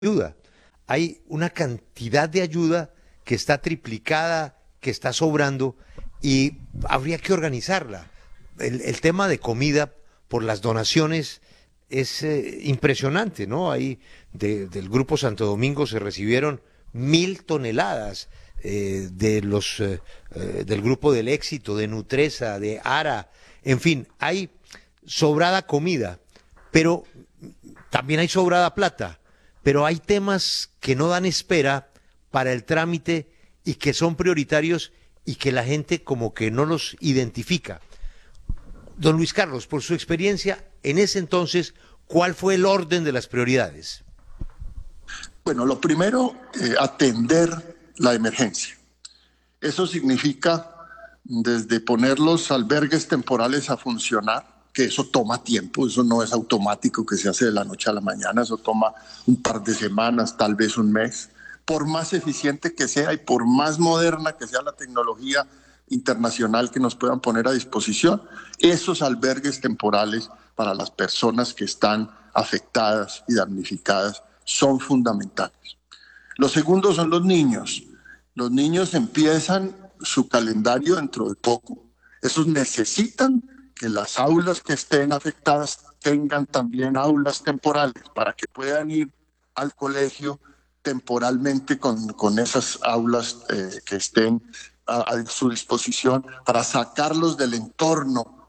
ayuda. Hay una cantidad de ayuda que está triplicada, que está sobrando y habría que organizarla. El tema de comida por las donaciones es impresionante, ¿no? Ahí del Grupo Santo Domingo se recibieron 1.000 toneladas del Grupo del Éxito, de Nutresa, de ARA, en fin, hay sobrada comida, pero también hay sobrada plata, pero hay temas que no dan espera para el trámite y que son prioritarios y que la gente como que no los identifica. Don Luis Carlos, por su experiencia, en ese entonces, ¿cuál fue el orden de las prioridades? Bueno, lo primero, atender la emergencia. Eso significa desde poner los albergues temporales a funcionar, que eso toma tiempo, eso no es automático que se hace de la noche a la mañana, eso toma un par de semanas, tal vez un mes. Por más eficiente que sea y por más moderna que sea la tecnología internacional que nos puedan poner a disposición, esos albergues temporales para las personas que están afectadas y damnificadas son fundamentales. Lo segundo son los niños. Los niños empiezan su calendario dentro de poco. Esos necesitan que las aulas que estén afectadas tengan también aulas temporales para que puedan ir al colegio temporalmente con esas aulas que estén a su disposición para sacarlos del entorno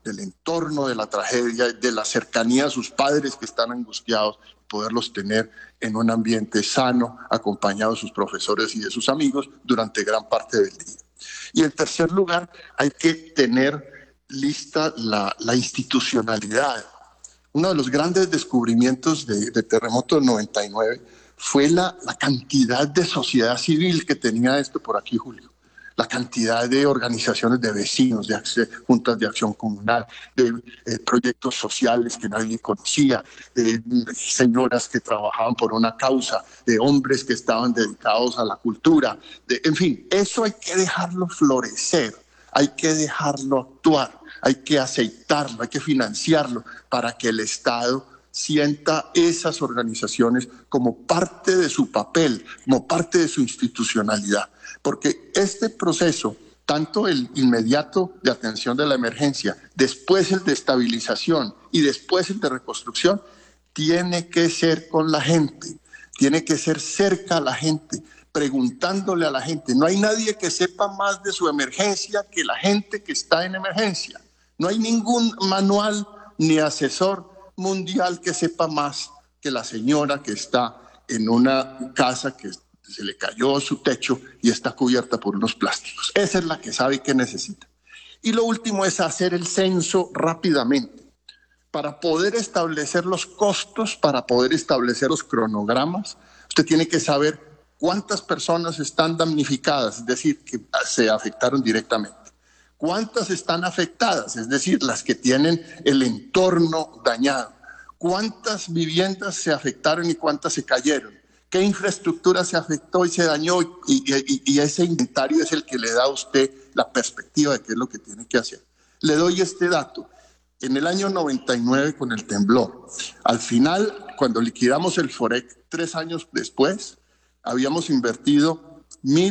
de la tragedia, de la cercanía a sus padres que están angustiados, poderlos tener en un ambiente sano, acompañados de sus profesores y de sus amigos durante gran parte del día. Y en tercer lugar, hay que tener lista la institucionalidad. Uno de los grandes descubrimientos de Terremoto del 99 fue la cantidad de sociedad civil que tenía esto por aquí, Julio. La cantidad de organizaciones de vecinos, de juntas de acción comunal, de proyectos sociales que nadie conocía, de señoras que trabajaban por una causa, de hombres que estaban dedicados a la cultura, en fin, eso hay que dejarlo florecer, hay que dejarlo actuar, hay que aceitarlo, hay que financiarlo para que el Estado sienta esas organizaciones como parte de su papel, como parte de su institucionalidad. Porque este proceso, tanto el inmediato de atención de la emergencia, después el de estabilización y después el de reconstrucción, tiene que ser con la gente, tiene que ser cerca a la gente, preguntándole a la gente. No hay nadie que sepa más de su emergencia que la gente que está en emergencia. No hay ningún manual ni asesor mundial que sepa más que la señora que está en una casa que se le cayó su techo y está cubierta por unos plásticos. Esa es la que sabe qué necesita. Y lo último es hacer el censo rápidamente para poder establecer los costos, para poder establecer los cronogramas. Usted tiene que saber cuántas personas están damnificadas, es decir, que se afectaron directamente. ¿Cuántas están afectadas? Es decir, las que tienen el entorno dañado. ¿Cuántas viviendas se afectaron y cuántas se cayeron? ¿Qué infraestructura se afectó y se dañó? Y ese inventario es el que le da a usted la perspectiva de qué es lo que tiene que hacer. Le doy este dato. En el año 99, con el temblor, al final, cuando liquidamos el FOREC, 3 años después, habíamos invertido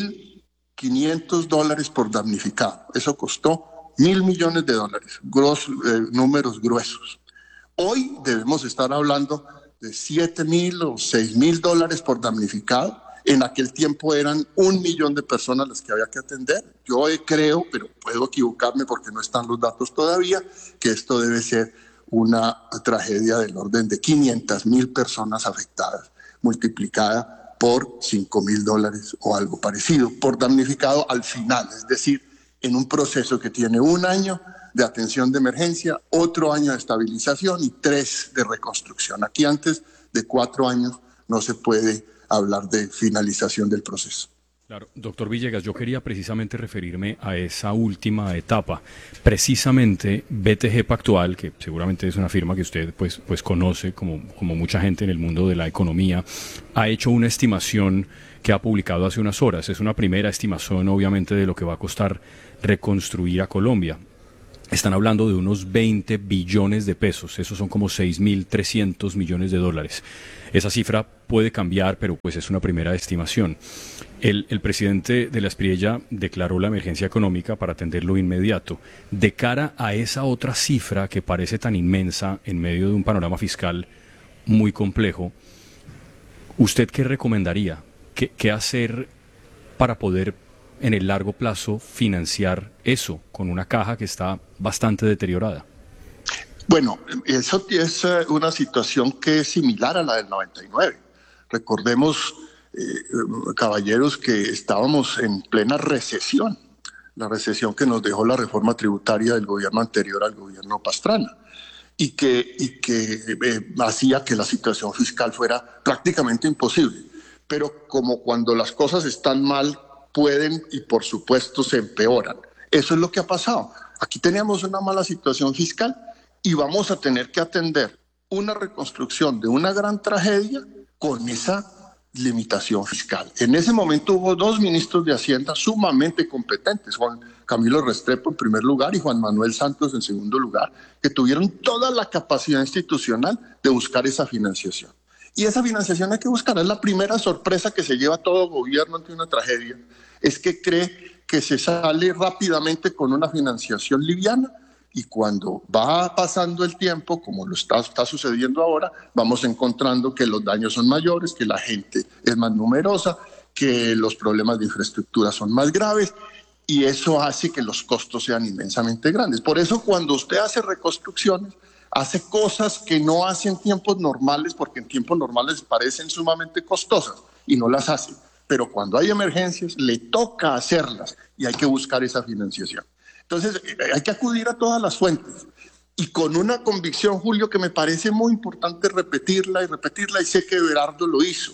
$1.500 por damnificado. Eso costó $1.000 millones, números gruesos. Hoy debemos estar hablando de $7.000 o $6.000 por damnificado. En aquel tiempo eran 1 millón de personas las que había que atender. Yo creo, pero puedo equivocarme porque no están los datos todavía, que esto debe ser una tragedia del orden de 500.000 personas afectadas, multiplicada por $5.000 o algo parecido, por damnificado al final, es decir, en un proceso que tiene 1 año de atención de emergencia, otro año de estabilización y 3 de reconstrucción. Aquí antes de 4 años no se puede hablar de finalización del proceso. Claro, doctor Villegas, yo quería precisamente referirme a esa última etapa. Precisamente BTG Pactual, que seguramente es una firma que usted pues conoce como mucha gente en el mundo de la economía, ha hecho una estimación que ha publicado hace unas horas. Es una primera estimación, obviamente, de lo que va a costar reconstruir a Colombia. están hablando de unos 20 billones de pesos. Esos son como 6.300 millones de dólares. Esa cifra puede cambiar, pero pues es una primera estimación. El presidente de la Espriella declaró la emergencia económica para atenderlo inmediato. De cara a esa otra cifra que parece tan inmensa en medio de un panorama fiscal muy complejo, ¿usted qué recomendaría? ¿Qué hacer para poder en el largo plazo financiar eso con una caja que está bastante deteriorada? Bueno, eso es una situación que es similar a la del 99. Recordemos, caballeros, que estábamos en plena recesión, la recesión que nos dejó la reforma tributaria del gobierno anterior al gobierno Pastrana, y que hacía que la situación fiscal fuera prácticamente imposible. Pero como cuando las cosas están mal, pueden y por supuesto se empeoran. Eso es lo que ha pasado. Aquí teníamos una mala situación fiscal y vamos a tener que atender una reconstrucción de una gran tragedia con esa limitación fiscal. En ese momento hubo dos ministros de Hacienda sumamente competentes, Juan Camilo Restrepo en primer lugar y Juan Manuel Santos en segundo lugar, que tuvieron toda la capacidad institucional de buscar esa financiación. Y esa financiación hay que buscar. Es la primera sorpresa que se lleva todo gobierno ante una tragedia, es que cree que se sale rápidamente con una financiación liviana, y cuando va pasando el tiempo, como lo está sucediendo ahora, vamos encontrando que los daños son mayores, que la gente es más numerosa, que los problemas de infraestructura son más graves, y eso hace que los costos sean inmensamente grandes. Por eso cuando usted hace reconstrucciones, hace cosas que no hace en tiempos normales, porque en tiempos normales parecen sumamente costosas y no las hace. Pero cuando hay emergencias, le toca hacerlas y hay que buscar esa financiación. Entonces, hay que acudir a todas las fuentes. Y con una convicción, Julio, que me parece muy importante repetirla, y sé que Everardo lo hizo.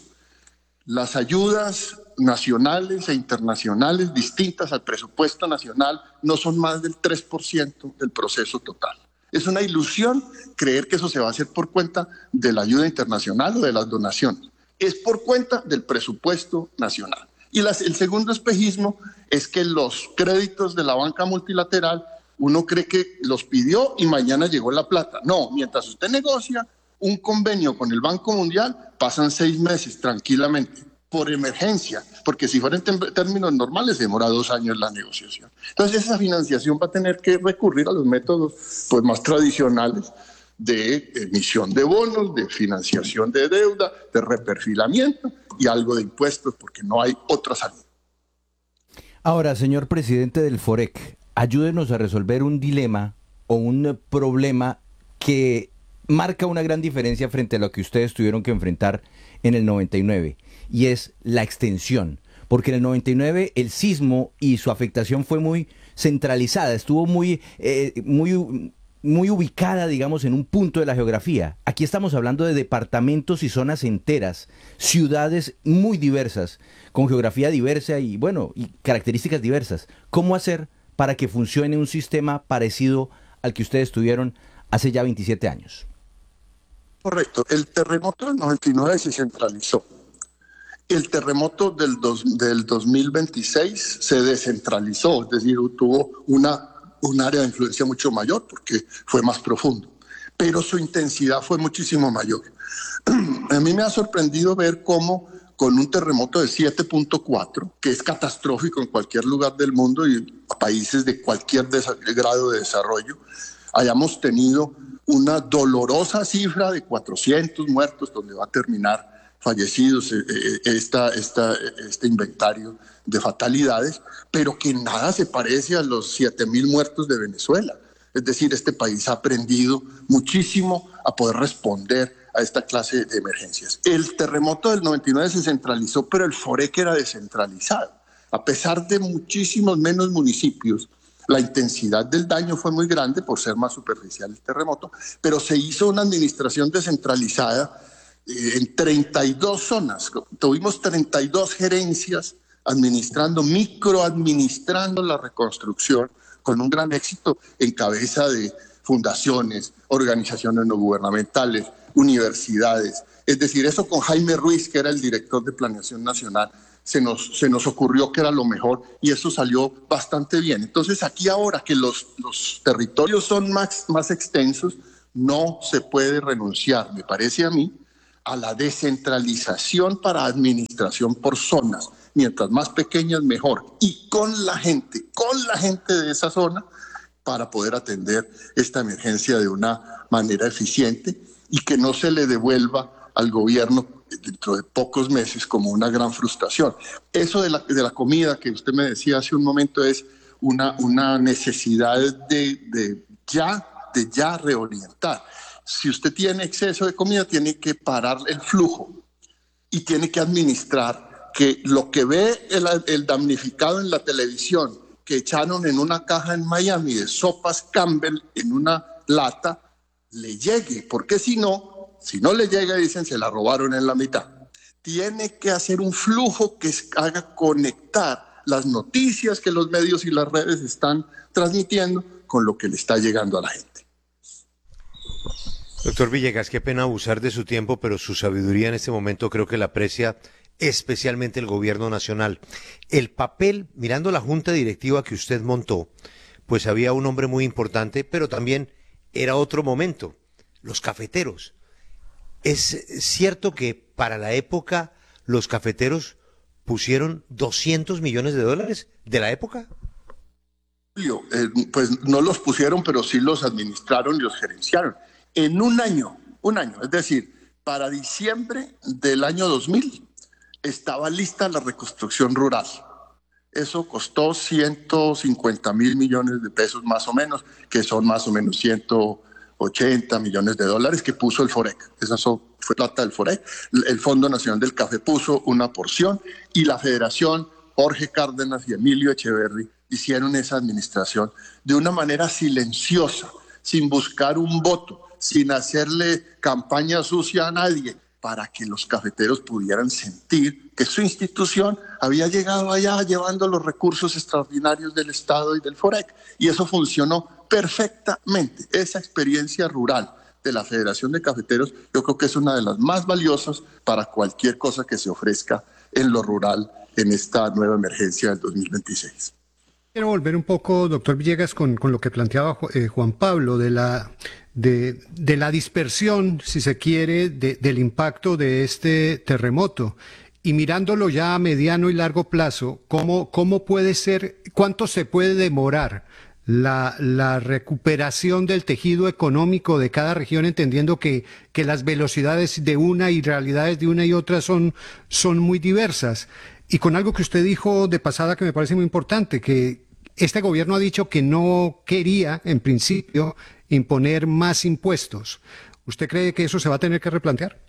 Las ayudas nacionales e internacionales distintas al presupuesto nacional no son más del 3% del proceso total. Es una ilusión creer que eso se va a hacer por cuenta de la ayuda internacional o de las donaciones. Es por cuenta del presupuesto nacional. Y el segundo espejismo es que los créditos de la banca multilateral, uno cree que los pidió y mañana llegó la plata. No, mientras usted negocia un convenio con el Banco Mundial, pasan 6 meses tranquilamente, por emergencia, porque si fuera en términos normales demora 2 años la negociación. Entonces esa financiación va a tener que recurrir a los métodos pues, más tradicionales de emisión de bonos, de financiación de deuda, de reperfilamiento y algo de impuestos, porque no hay otra salida. Ahora, señor presidente del FOREC, ayúdenos a resolver un dilema o un problema que marca una gran diferencia frente a lo que ustedes tuvieron que enfrentar en el 99, y es la extensión. Porque en el 99 el sismo y su afectación fue muy centralizada, estuvo muy ubicada, digamos, en un punto de la geografía. Aquí estamos hablando de departamentos y zonas enteras, ciudades muy diversas, con geografía diversa y, bueno, y características diversas. ¿Cómo hacer para que funcione un sistema parecido al que ustedes tuvieron hace ya 27 años? Correcto. El terremoto del 99 se centralizó. El terremoto del 2026 se descentralizó, es decir, tuvo un área de influencia mucho mayor porque fue más profundo, pero su intensidad fue muchísimo mayor. A mí me ha sorprendido ver cómo con un terremoto de 7.4, que es catastrófico en cualquier lugar del mundo y países de cualquier grado de desarrollo, hayamos tenido una dolorosa cifra de 400 muertos, donde va a terminar fallecidos este inventario de fatalidades, pero que nada se parece a los 7.000 muertos de Venezuela. Es decir, este país ha aprendido muchísimo a poder responder a esta clase de emergencias. El terremoto del 99 se centralizó, pero el FOREC era descentralizado. A pesar de muchísimos menos municipios, la intensidad del daño fue muy grande por ser más superficial el terremoto, pero se hizo una administración descentralizada en 32 zonas. Tuvimos 32 gerencias microadministrando la reconstrucción con un gran éxito en cabeza de fundaciones, organizaciones no gubernamentales, universidades. Es decir, eso con Jaime Ruiz, que era el director de Planeación Nacional, se nos ocurrió que era lo mejor y eso salió bastante bien. Entonces aquí ahora que los territorios son más extensos, no se puede renunciar, me parece a mí, a la descentralización para administración por zonas. Mientras más pequeñas, mejor. Y con la gente de esa zona para poder atender esta emergencia de una manera eficiente y que no se le devuelva al gobierno dentro de pocos meses como una gran frustración. Eso de la comida que usted me decía hace un momento es una necesidad de ya reorientar. Si usted tiene exceso de comida, tiene que parar el flujo y tiene que administrar que lo que ve el damnificado en la televisión, que echaron en una caja en Miami de sopas Campbell en una lata, le llegue, porque si no le llega, dicen, se la robaron en la mitad. Tiene que hacer un flujo que haga conectar las noticias que los medios y las redes están transmitiendo con lo que le está llegando a la gente. Doctor Villegas, qué pena abusar de su tiempo, pero su sabiduría en este momento creo que la aprecia especialmente el gobierno nacional. El papel, mirando la junta directiva que usted montó, pues había un hombre muy importante, pero también era otro momento, los cafeteros. ¿Es cierto que para la época los cafeteros pusieron $200 millones de la época? Pues no los pusieron, pero sí los administraron y los gerenciaron. En un año, es decir, para diciembre del año 2000, estaba lista la reconstrucción rural. Eso costó 150 mil millones de pesos más o menos, que son más o menos 180 millones de dólares que puso el FOREC. Esa fue plata del FOREC. El Fondo Nacional del Café puso una porción y la Federación, Jorge Cárdenas y Emilio Echeverry hicieron esa administración de una manera silenciosa, sin buscar un voto, sin hacerle campaña sucia a nadie, para que los cafeteros pudieran sentir que su institución había llegado allá llevando los recursos extraordinarios del Estado y del FOREC. Y eso funcionó perfectamente. Esa experiencia rural de la Federación de Cafeteros yo creo que es una de las más valiosas para cualquier cosa que se ofrezca en lo rural en esta nueva emergencia del 2026. Quiero volver un poco, doctor Villegas, con lo que planteaba Juan Pablo, de la dispersión, si se quiere, del impacto de este terremoto. Y mirándolo ya a mediano y largo plazo, ¿cómo puede ser, cuánto se puede demorar la recuperación del tejido económico de cada región, entendiendo que las velocidades de una y realidades de una y otra son muy diversas? Y con algo que usted dijo de pasada que me parece muy importante, que este gobierno ha dicho que no quería, en principio, imponer más impuestos. ¿Usted cree que eso se va a tener que replantear?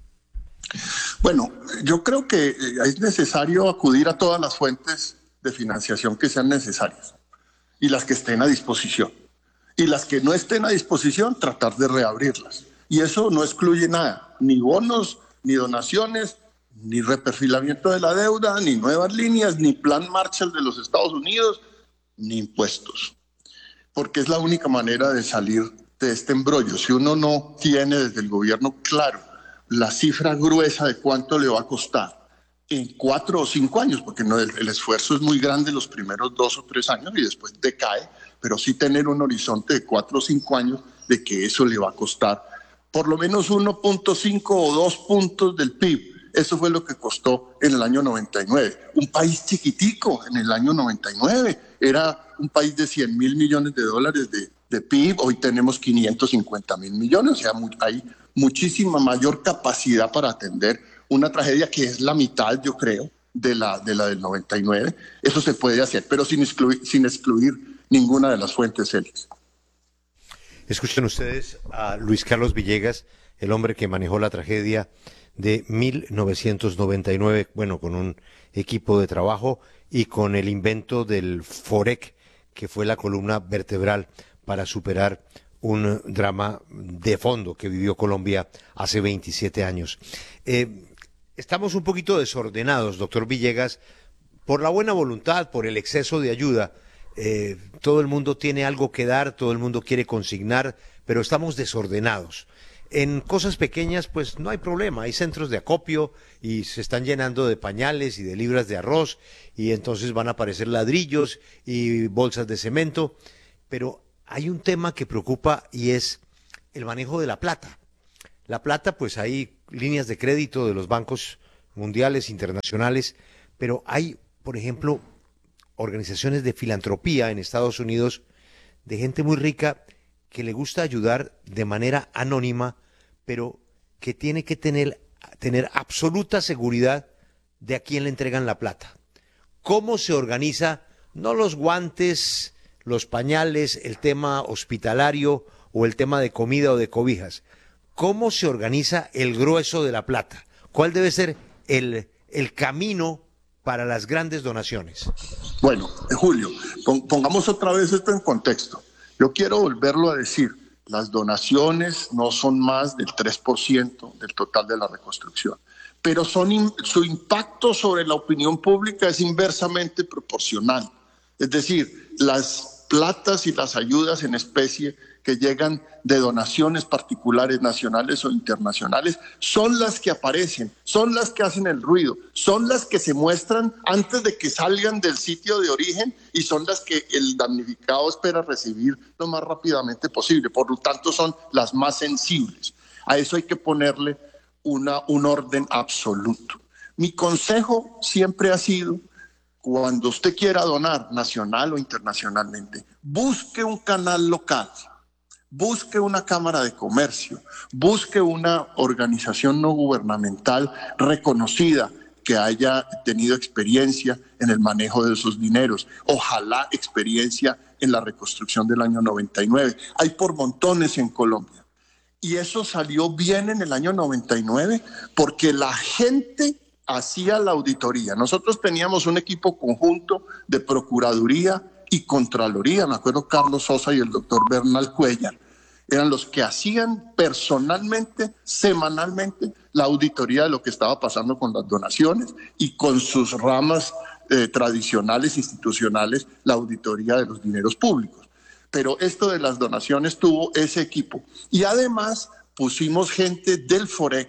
Bueno, yo creo que es necesario acudir a todas las fuentes de financiación que sean necesarias y las que estén a disposición. Y las que no estén a disposición, tratar de reabrirlas. Y eso no excluye nada, ni bonos, ni donaciones, ni reperfilamiento de la deuda, ni nuevas líneas, ni plan Marshall de los Estados Unidos, ni impuestos. Porque es la única manera de salir de este embrollo. Si uno no tiene desde el gobierno claro la cifra gruesa de cuánto le va a costar en 4 o 5 años, porque no, el esfuerzo es muy grande los primeros 2 o 3 años y después decae, pero sí tener un horizonte de 4 o 5 años de que eso le va a costar por lo menos 1.5 o 2 puntos del PIB. Eso fue lo que costó en el año 99. Un país chiquitico en el año 99. Era un país de 100 mil millones de dólares de PIB. Hoy tenemos 550 mil millones. O sea, hay muchísima mayor capacidad para atender una tragedia que es la mitad, yo creo, de la del 99. Eso se puede hacer, pero sin excluir ninguna de las fuentes, Félix. Escuchen ustedes a Luis Carlos Villegas, el hombre que manejó la tragedia de 1999, bueno, con un equipo de trabajo y con el invento del FOREC, que fue la columna vertebral para superar un drama de fondo que vivió Colombia hace 27 años. Estamos un poquito desordenados, doctor Villegas, por la buena voluntad, por el exceso de ayuda. Todo el mundo tiene algo que dar, todo el mundo quiere consignar, pero estamos desordenados. en cosas pequeñas, pues no hay problema. Hay centros de acopio y se están llenando de pañales y de libras de arroz y entonces van a aparecer ladrillos y bolsas de cemento. Pero hay un tema que preocupa y es el manejo de la plata. La plata, pues hay líneas de crédito de los bancos mundiales, internacionales, pero hay, por ejemplo, organizaciones de filantropía en Estados Unidos de gente muy rica que le gusta ayudar de manera anónima, pero que tiene que tener absoluta seguridad de a quién le entregan la plata. ¿Cómo se organiza? No los guantes, los pañales, el tema hospitalario o el tema de comida o de cobijas. ¿Cómo se organiza el grueso de la plata? ¿Cuál debe ser el camino para las grandes donaciones? Bueno, Julio, pongamos otra vez esto en contexto. Yo quiero volverlo a decir, las donaciones no son más del 3% del total de la reconstrucción, pero su impacto sobre la opinión pública es inversamente proporcional. Es decir, las platas y las ayudas en especie que llegan de donaciones particulares nacionales o internacionales son las que aparecen, son las que hacen el ruido, son las que se muestran antes de que salgan del sitio de origen y son las que el damnificado espera recibir lo más rápidamente posible. Por lo tanto, son las más sensibles. A eso hay que ponerle un orden absoluto. Mi consejo siempre ha sido, cuando usted quiera donar nacional o internacionalmente, busque un canal local. Busque una cámara de comercio, busque una organización no gubernamental reconocida que haya tenido experiencia en el manejo de esos dineros, ojalá experiencia en la reconstrucción del año 99. Hay por montones en Colombia. Y eso salió bien en el año 99 porque la gente hacía la auditoría. Nosotros teníamos un equipo conjunto de Procuraduría y Contraloría, me acuerdo Carlos Sosa y el doctor Bernal Cuellar, eran los que hacían personalmente, semanalmente, la auditoría de lo que estaba pasando con las donaciones y con sus ramas tradicionales, institucionales, la auditoría de los dineros públicos. Pero esto de las donaciones tuvo ese equipo. Y además pusimos gente del FOREC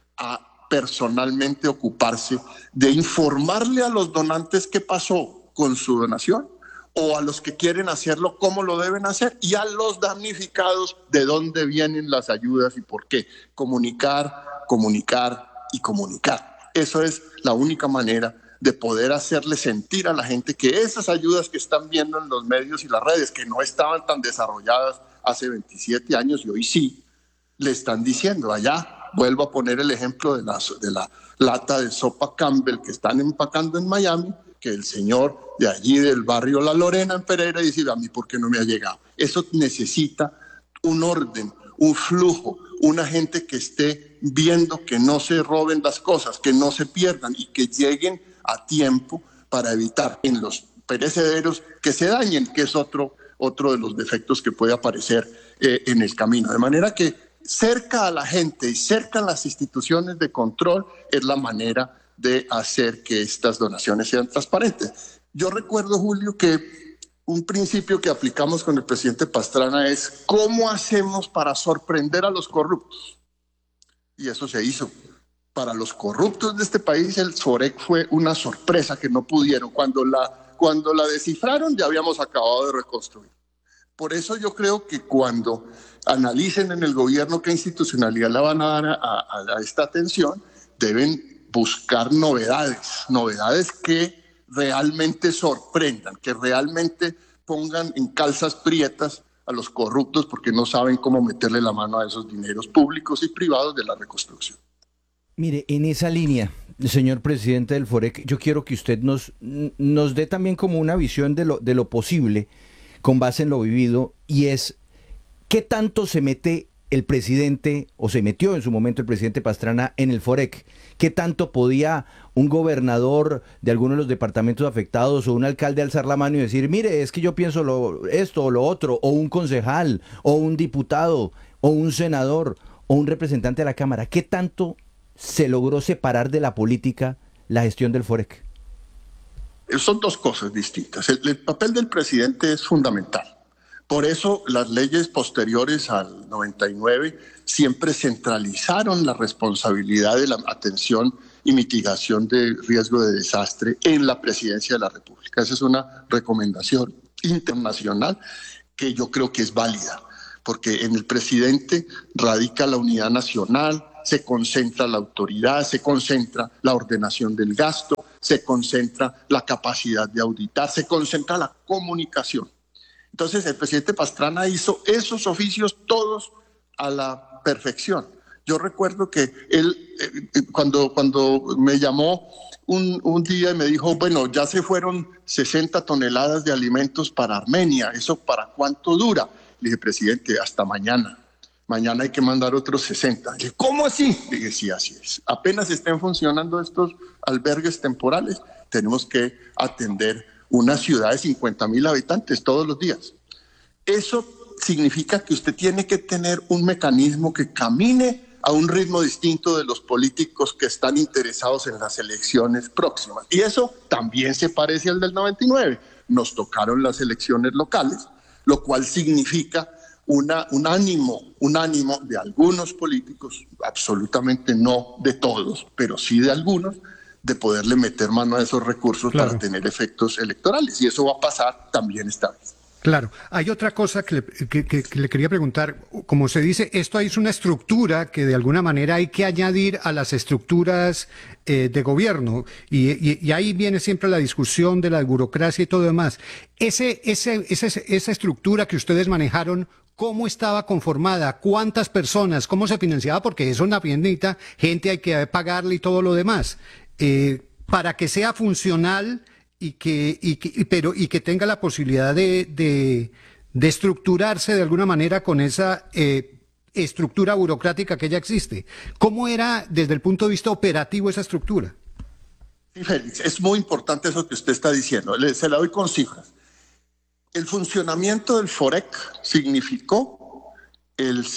a personalmente ocuparse de informarle a los donantes qué pasó con su donación, o a los que quieren hacerlo, cómo lo deben hacer, y a los damnificados de dónde vienen las ayudas y por qué. Comunicar, comunicar y comunicar. Eso es la única manera de poder hacerle sentir a la gente que esas ayudas que están viendo en los medios y las redes, que no estaban tan desarrolladas hace 27 años y hoy sí, le están diciendo allá. Vuelvo a poner el ejemplo de la lata de sopa Campbell que están empacando en Miami, que el señor de allí del barrio La Lorena en Pereira dice, a mí ¿por qué no me ha llegado? Eso necesita un orden, un flujo, una gente que esté viendo que no se roben las cosas, que no se pierdan y que lleguen a tiempo para evitar en los perecederos que se dañen, que es otro de los defectos que puede aparecer en el camino. De manera que cerca a la gente y cerca a las instituciones de control es la manera de hacer que estas donaciones sean transparentes. Yo recuerdo, Julio, que un principio que aplicamos con el presidente Pastrana es ¿cómo hacemos para sorprender a los corruptos? Y eso se hizo. Para los corruptos de este país, el FOREC fue una sorpresa que no pudieron. Cuando la descifraron, ya habíamos acabado de reconstruir. Por eso yo creo que cuando analicen en el gobierno qué institucionalidad le van a dar a esta atención, deben buscar novedades que realmente sorprendan, que realmente pongan en calzas prietas a los corruptos porque no saben cómo meterle la mano a esos dineros públicos y privados de la reconstrucción. Mire, en esa línea, señor presidente del FOREC, yo quiero que usted nos dé también como una visión de lo posible con base en lo vivido, y es ¿qué tanto se mete el presidente, o se metió en su momento el presidente Pastrana en el FOREC? ¿Qué tanto podía un gobernador de alguno de los departamentos afectados o un alcalde alzar la mano y decir, mire, es que yo pienso esto o lo otro, o un concejal, o un diputado, o un senador, o un representante de la Cámara? ¿Qué tanto se logró separar de la política la gestión del FOREC? Son dos cosas distintas. El papel del presidente es fundamental, Por eso las leyes posteriores al 99 siempre centralizaron la responsabilidad de la atención y mitigación de riesgo de desastre en la Presidencia de la República. Esa es una recomendación internacional que yo creo que es válida, porque en el presidente radica la unidad nacional, se concentra la autoridad, se concentra la ordenación del gasto, se concentra la capacidad de auditar, se concentra la comunicación. Entonces el presidente Pastrana hizo esos oficios todos a la perfección. Yo recuerdo que él, cuando me llamó un día y me dijo, bueno, ya se fueron 60 toneladas de alimentos para Armenia, ¿eso para cuánto dura? Le dije, presidente, hasta mañana. Mañana hay que mandar otros 60. Le dije, ¿cómo así? Le dije, sí, así es. Apenas estén funcionando estos albergues temporales, tenemos que atender una ciudad de 50,000 habitantes todos los días. Eso significa que usted tiene que tener un mecanismo que camine a un ritmo distinto de los políticos que están interesados en las elecciones próximas. Y eso también se parece al del 99. Nos tocaron las elecciones locales, lo cual significa un ánimo de algunos políticos, absolutamente no de todos, pero sí de algunos, de poderle meter mano a esos recursos para tener efectos electorales. Y eso va a pasar también esta vez. Claro, hay otra cosa que le quería preguntar. Como se dice, esto es una estructura que de alguna manera hay que añadir a las estructuras de gobierno y ahí viene siempre la discusión de la burocracia y todo demás. Esa estructura que ustedes manejaron, ¿cómo estaba conformada? ¿Cuántas personas? ¿Cómo se financiaba? Porque eso es una piernita, gente hay que pagarle y todo lo demás. Para que sea funcional y que tenga la posibilidad de estructurarse de alguna manera con esa estructura burocrática que ya existe. ¿Cómo era desde el punto de vista operativo esa estructura? Sí, Félix, es muy importante eso que usted está diciendo. Se la doy con cifras. El funcionamiento del FOREC significó el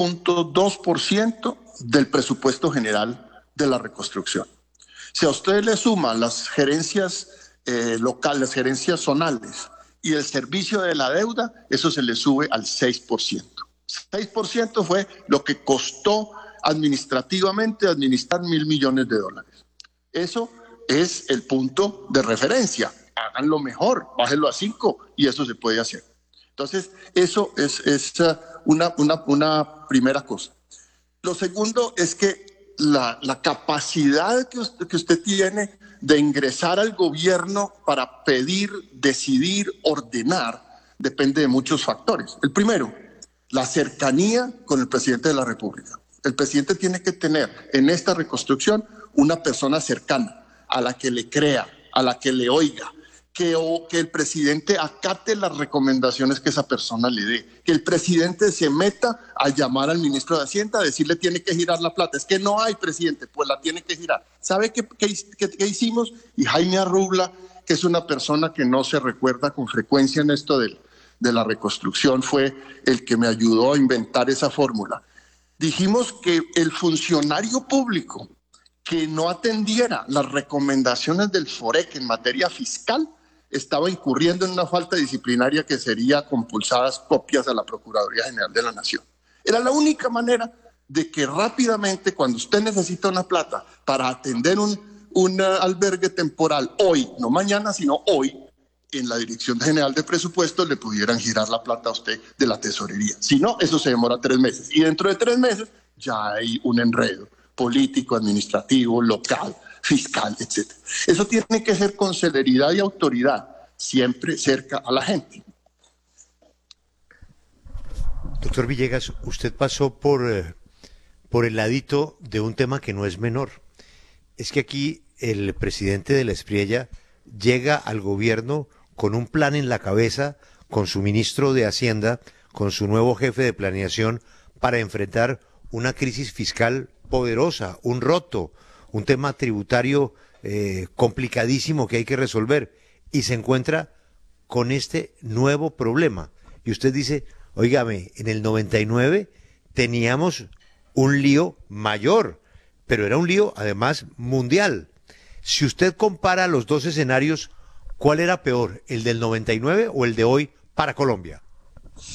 0.2% del presupuesto general de la reconstrucción. Si a usted le suma las gerencias locales, las gerencias zonales y el servicio de la deuda, eso se le sube al 6%. 6% fue lo que costó administrativamente administrar $1,000 millones. Eso es el punto de referencia. Háganlo mejor, bájenlo a 5 y eso se puede hacer. Entonces, eso es una primera cosa. Lo segundo es que la capacidad que usted tiene de ingresar al gobierno para pedir, decidir, ordenar, depende de muchos factores. El primero, la cercanía con el presidente de la República. El presidente tiene que tener en esta reconstrucción una persona cercana, a la que le crea, a la que le oiga, que el presidente acate las recomendaciones que esa persona le dé, que el presidente se meta a llamar al ministro de Hacienda a decirle tiene que girar la plata. Es que no hay, presidente, pues la tiene que girar. ¿Sabe qué hicimos? Y Jaime Arrubla, que es una persona que no se recuerda con frecuencia en esto de la reconstrucción, fue el que me ayudó a inventar esa fórmula. Dijimos que el funcionario público que no atendiera las recomendaciones del FOREC en materia fiscal estaba incurriendo en una falta disciplinaria que sería compulsadas copias a la Procuraduría General de la Nación. Era la única manera de que rápidamente, cuando usted necesita una plata para atender un albergue temporal hoy, no mañana, sino hoy, en la Dirección General de Presupuestos le pudieran girar la plata a usted de la tesorería. Si no, eso se demora 3 meses. Y dentro de 3 meses ya hay un enredo político, administrativo, local, fiscal, etc. Eso tiene que ser con celeridad y autoridad, siempre cerca a la gente. Doctor Villegas, usted pasó por el ladito de un tema que no es menor. Es que aquí el presidente de la Espriella llega al gobierno con un plan en la cabeza, con su ministro de Hacienda, con su nuevo jefe de planeación, para enfrentar una crisis fiscal poderosa, un roto, un tema tributario complicadísimo que hay que resolver, y se encuentra con este nuevo problema. Y usted dice, óigame, en el 99 teníamos un lío mayor, pero era un lío además mundial. Si usted compara los dos escenarios, ¿cuál era peor, el del 99 o el de hoy para Colombia?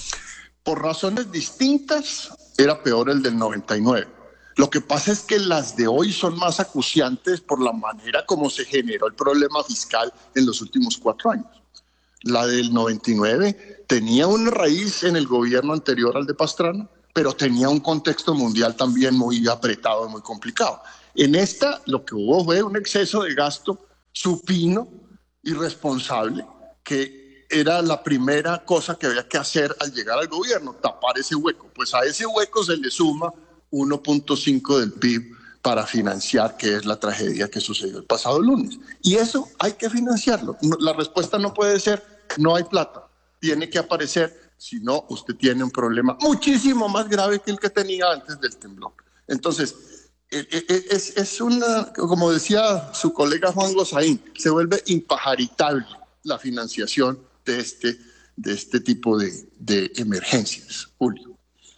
Por razones distintas, era peor el del 99. Lo que pasa es que las de hoy son más acuciantes por la manera como se generó el problema fiscal en los últimos 4 años. La del 99 tenía una raíz en el gobierno anterior al de Pastrana, pero tenía un contexto mundial también muy apretado y muy complicado. En esta lo que hubo fue un exceso de gasto supino, irresponsable, que era la primera cosa que había que hacer al llegar al gobierno, tapar ese hueco. Pues a ese hueco se le suma 1.5 del PIB para financiar, que es la tragedia que sucedió el pasado lunes. Y eso hay que financiarlo. La respuesta no puede ser no hay plata, tiene que aparecer, si no usted tiene un problema muchísimo más grave que el que tenía antes del temblor. Entonces, es una, como decía su colega Juan Gozaín, se vuelve impajaritable la financiación de este tipo de emergencias. Julio.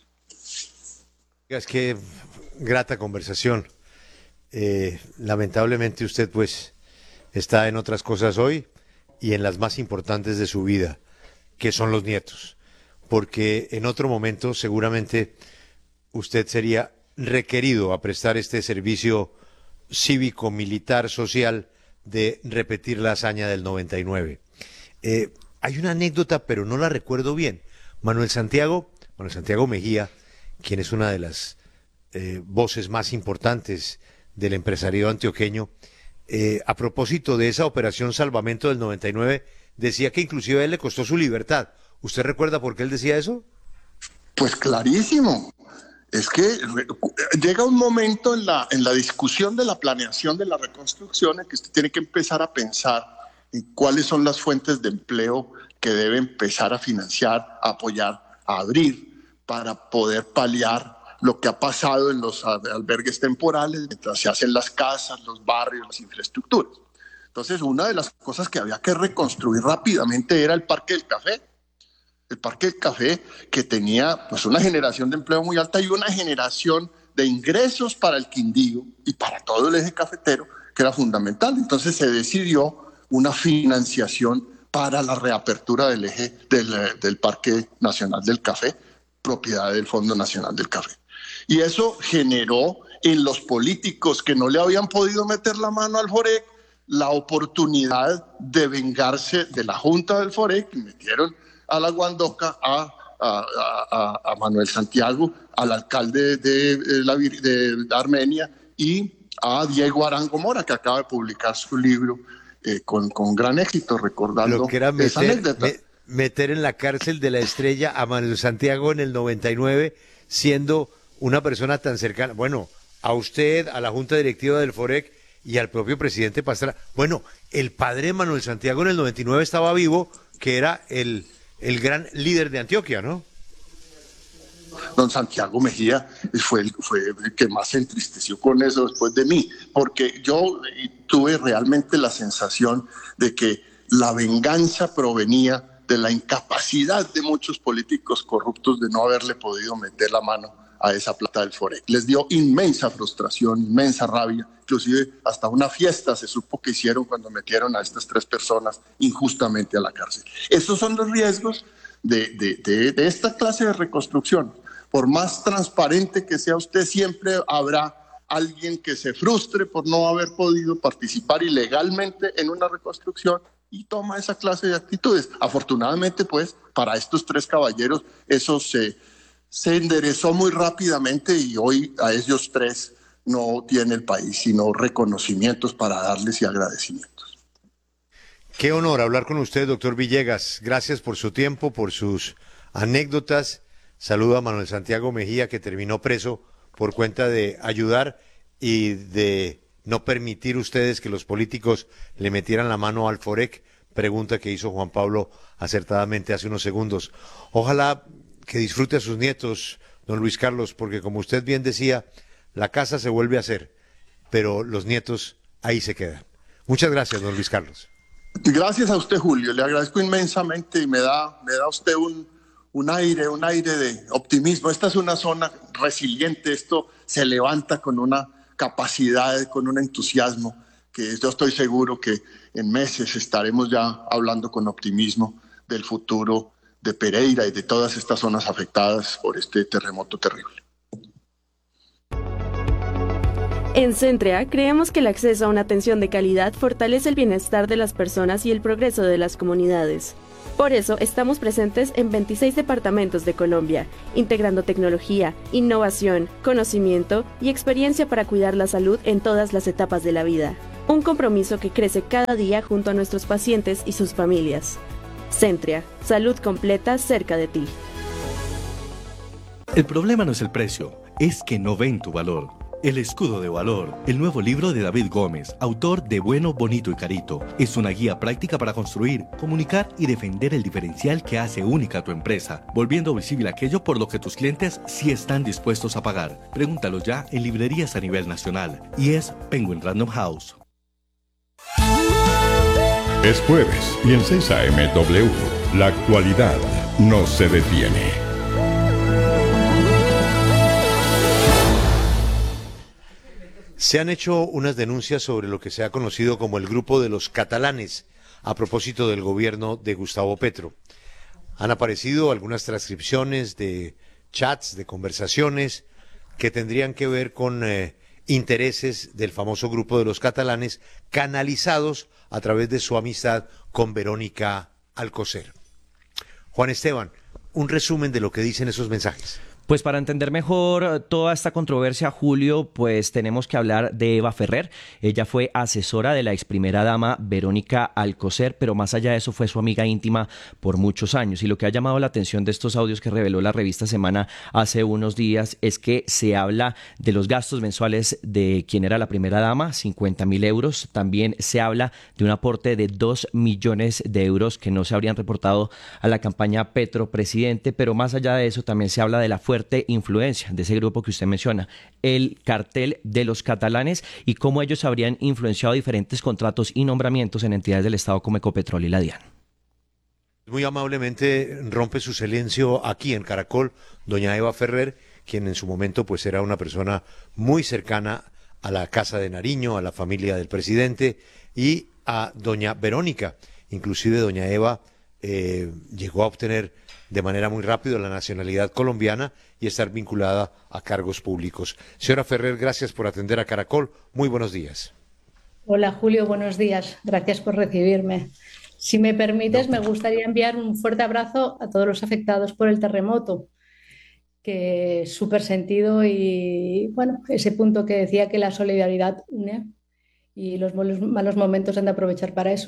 Es que grata conversación. Lamentablemente usted pues está en otras cosas hoy y en las más importantes de su vida, que son los nietos, porque en otro momento seguramente usted sería requerido a prestar este servicio cívico, militar, social de repetir la hazaña del 99. Hay una anécdota, pero no la recuerdo bien. Manuel Santiago Mejía, quien es una de las voces más importantes del empresariado antioqueño, a propósito de esa operación Salvamento del 99, decía que inclusive a él le costó su libertad. ¿Usted recuerda por qué él decía eso? Pues clarísimo. Es que llega un momento en la discusión de la planeación de la reconstrucción en que usted tiene que empezar a pensar en cuáles son las fuentes de empleo que debe empezar a financiar, a apoyar, a abrir para poder paliar lo que ha pasado en los albergues temporales, mientras se hacen las casas, los barrios, las infraestructuras. Entonces, una de las cosas que había que reconstruir rápidamente era el Parque del Café. El Parque del Café, que tenía pues una generación de empleo muy alta y una generación de ingresos para el Quindío y para todo el eje cafetero, que era fundamental. Entonces se decidió una financiación para la reapertura del eje del Parque Nacional del Café, propiedad del Fondo Nacional del Café. Y eso generó en los políticos que no le habían podido meter la mano al FOREC la oportunidad de vengarse de la Junta del FOREC, que metieron a la Guandoca, a Manuel Santiago, al alcalde de Armenia y a Diego Arango Mora, que acaba de publicar su libro con gran éxito, recordando lo que era esa anécdota. Meter en la cárcel de la estrella a Manuel Santiago en el 99, siendo una persona tan cercana, bueno, a usted, a la Junta Directiva del FOREC y al propio presidente Pastrana. Bueno, el padre de Manuel Santiago en el 99 estaba vivo, que era el gran líder de Antioquia, ¿no? Don Santiago Mejía fue el que más se entristeció con eso después de mí, porque yo tuve realmente la sensación de que la venganza provenía de la incapacidad de muchos políticos corruptos de no haberle podido meter la mano a esa plata del FOREC. Les dio inmensa frustración, inmensa rabia, inclusive hasta una fiesta se supo que hicieron cuando metieron a estas 3 personas injustamente a la cárcel. Esos son los riesgos de esta clase de reconstrucción. Por más transparente que sea usted, siempre habrá alguien que se frustre por no haber podido participar ilegalmente en una reconstrucción y toma esa clase de actitudes. Afortunadamente, pues, para estos 3 caballeros, eso se enderezó muy rápidamente y hoy a ellos 3 no tiene el país sino reconocimientos para darles y agradecimientos. Qué honor hablar con usted, doctor Villegas. Gracias por su tiempo, por sus anécdotas. Saludo a Manuel Santiago Mejía, que terminó preso por cuenta de ayudar y de no permitir ustedes que los políticos le metieran la mano al FOREC, pregunta que hizo Juan Pablo acertadamente hace unos segundos. Ojalá que disfrute a sus nietos, don Luis Carlos, porque como usted bien decía, la casa se vuelve a hacer, pero los nietos ahí se quedan. Muchas gracias, don Luis Carlos. Gracias a usted, Julio, le agradezco inmensamente y me da usted un aire de optimismo. Esta es una zona resiliente, esto se levanta con una capacidad, con un entusiasmo, que yo estoy seguro que en meses estaremos ya hablando con optimismo del futuro de Pereira y de todas estas zonas afectadas por este terremoto terrible. En Centrea, creemos que el acceso a una atención de calidad fortalece el bienestar de las personas y el progreso de las comunidades. Por eso, estamos presentes en 26 departamentos de Colombia, integrando tecnología, innovación, conocimiento y experiencia para cuidar la salud en todas las etapas de la vida. Un compromiso que crece cada día junto a nuestros pacientes y sus familias. Centrea, salud completa cerca de ti. El problema no es el precio, es que no ven tu valor. El escudo de valor, el nuevo libro de David Gómez, autor de Bueno, Bonito y Carito, es una guía práctica para construir, comunicar y defender el diferencial que hace única a tu empresa, volviendo visible aquello por lo que tus clientes sí están dispuestos a pagar. Pregúntalo ya en librerías a nivel nacional y es Penguin Random House. Es jueves y en 6 AM W, la actualidad no se detiene. Se han hecho unas denuncias sobre lo que se ha conocido como el grupo de los catalanes a propósito del gobierno de Gustavo Petro. Han aparecido algunas transcripciones de chats, de conversaciones que tendrían que ver con intereses del famoso grupo de los catalanes canalizados a través de su amistad con Verónica Alcocer. Juan Esteban, un resumen de lo que dicen esos mensajes. Pues para entender mejor toda esta controversia, Julio, pues tenemos que hablar de Eva Ferrer. Ella fue asesora de la ex primera dama Verónica Alcocer, pero más allá de eso fue su amiga íntima por muchos años. Y lo que ha llamado la atención de estos audios que reveló la revista Semana hace unos días es que se habla de los gastos mensuales de quien era la primera dama, 50.000 euros. También se habla de un aporte de 2 millones de euros que no se habrían reportado a la campaña Petro Presidente, pero más allá de eso también se habla de la fuerte influencia de ese grupo que usted menciona, el cartel de los catalanes, y cómo ellos habrían influenciado diferentes contratos y nombramientos en entidades del Estado como Ecopetrol y la DIAN. Muy amablemente rompe su silencio aquí en Caracol doña Eva Ferrer, quien en su momento pues era una persona muy cercana a la Casa de Nariño, a la familia del presidente, y a doña Verónica. Inclusive doña Eva llegó a obtener de manera muy rápida la nacionalidad colombiana y estar vinculada a cargos públicos. Señora Ferrer, gracias por atender a Caracol. Muy buenos días. Hola Julio, buenos días. Gracias por recibirme. Si me permites, me gustaría enviar un fuerte abrazo a todos los afectados por el terremoto, que es súper sentido y, bueno, ese punto que decía que la solidaridad une y los malos momentos han de aprovechar para eso.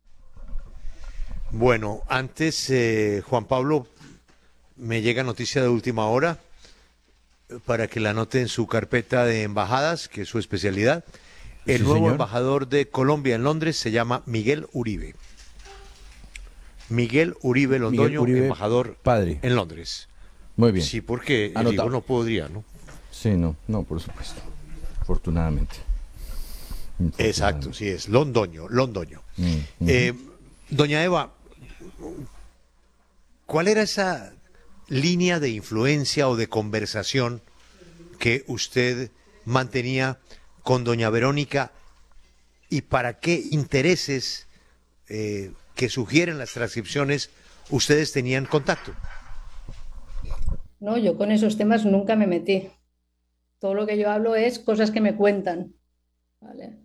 Bueno, antes, Juan Pablo, me llega noticia de última hora para que la anote en su carpeta de embajadas, que es su especialidad. El nuevo embajador de Colombia en Londres se llama Miguel Uribe. Miguel Uribe Londoño, Uribe, embajador padre. En Londres. Muy bien. Sí, porque digo, no podría, ¿no? Sí, no, por supuesto. Afortunadamente. Exacto, sí es. Londoño. Doña Eva, ¿cuál era esa línea de influencia o de conversación que usted mantenía con doña Verónica y para qué intereses que sugieren las transcripciones ustedes tenían contacto? No, yo con esos temas nunca me metí. Todo lo que yo hablo es cosas que me cuentan, ¿vale?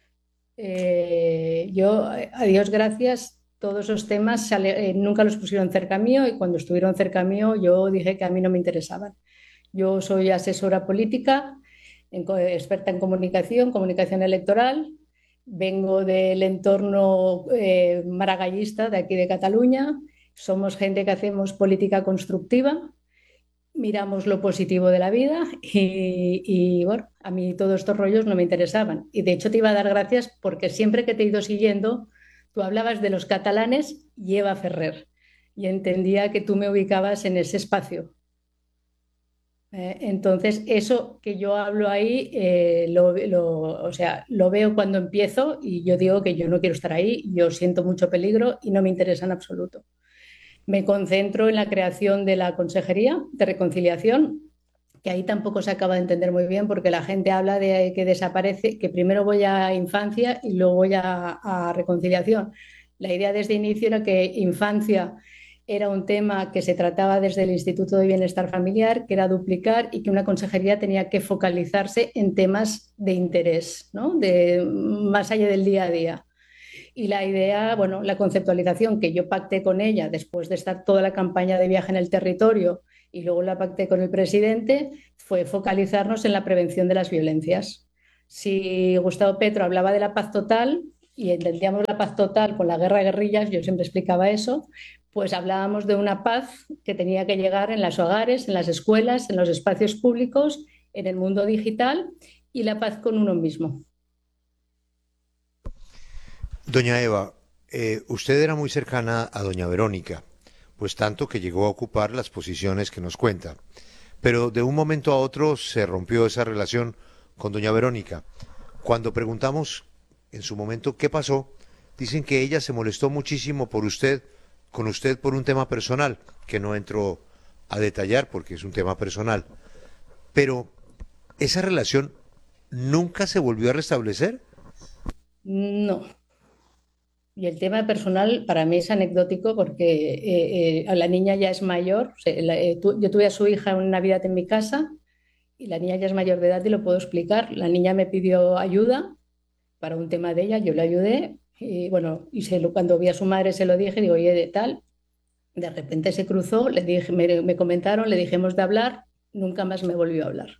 Yo, a Dios gracias, todos esos temas nunca los pusieron cerca mío, y cuando estuvieron cerca mío yo dije que a mí no me interesaban. Yo soy asesora política, experta en comunicación electoral, vengo del entorno maragallista de aquí de Cataluña, somos gente que hacemos política constructiva, miramos lo positivo de la vida y bueno, a mí todos estos rollos no me interesaban. Y de hecho te iba a dar gracias porque siempre que te he ido siguiendo, tú hablabas de los catalanes y Eva Ferrer, y entendía que tú me ubicabas en ese espacio. Entonces, eso que yo hablo ahí, o sea, lo veo cuando empiezo y yo digo que yo no quiero estar ahí, yo siento mucho peligro y no me interesa en absoluto. Me concentro en la creación de la Consejería de Reconciliación, que ahí tampoco se acaba de entender muy bien porque la gente habla de que desaparece, que primero voy a infancia y luego voy a reconciliación. La idea desde el inicio era que infancia era un tema que se trataba desde el Instituto de Bienestar Familiar, que era duplicar y que una consejería tenía que focalizarse en temas de interés, ¿no? Más allá del día a día. Y la idea, bueno, la conceptualización que yo pacté con ella después de estar toda la campaña de viaje en el territorio y luego la pacté con el presidente, fue focalizarnos en la prevención de las violencias. Si Gustavo Petro hablaba de la paz total y entendíamos la paz total con la guerra de guerrillas, yo siempre explicaba eso, pues hablábamos de una paz que tenía que llegar en los hogares, en las escuelas, en los espacios públicos, en el mundo digital y la paz con uno mismo. Doña Eva, usted era muy cercana a doña Verónica, pues tanto que llegó a ocupar las posiciones que nos cuenta. Pero de un momento a otro se rompió esa relación con doña Verónica. Cuando preguntamos en su momento qué pasó, dicen que ella se molestó muchísimo con usted por un tema personal, que no entro a detallar porque es un tema personal. Pero esa relación nunca se volvió a restablecer. No. Y el tema personal para mí es anecdótico porque la niña ya es mayor. O sea, yo tuve a su hija en Navidad en mi casa y la niña ya es mayor de edad y lo puedo explicar. La niña me pidió ayuda para un tema de ella, yo le ayudé y bueno, cuando vi a su madre se lo dije, digo, oye, de tal, de repente se cruzó, le dije, me comentaron, le dijimos de hablar, nunca más me volvió a hablar.